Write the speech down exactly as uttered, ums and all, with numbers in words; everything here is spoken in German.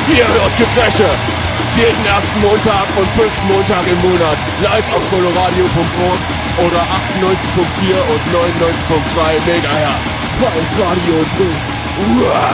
Ihr hört Geträsche. Jeden ersten Montag und fünften Montag im Monat. Live auf coloradio punkt org oder achtundneunzig Komma vier und neunundneunzig Komma drei Megahertz. Freies Radio und Twist. Uah.